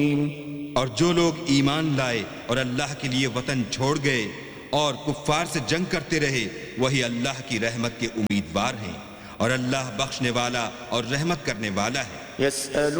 और जो लोग ईमान लाए और अल्लाह के लिए वतन छोड़ गए और कुफ्फार से जंग करते रहे, वही अल्लाह की रहमत के उम्मीदवार हैं और अल्लाह बख्शने वाला और रहमत करने वाला है।